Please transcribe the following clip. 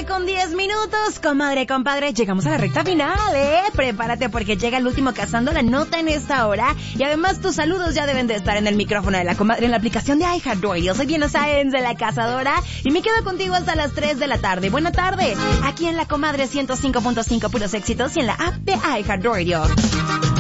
10:10, comadre, compadre, llegamos a la recta final, prepárate porque llega el último Cazando la Nota en esta hora, y además tus saludos ya deben de estar en el micrófono de la comadre en la aplicación de iHeartRadio. Soy Diana Sáenz de La Cazadora y me quedo contigo hasta las 3 de la tarde. Buena tarde, aquí en la comadre 105.5 puros éxitos y en la app de iHeartRadio.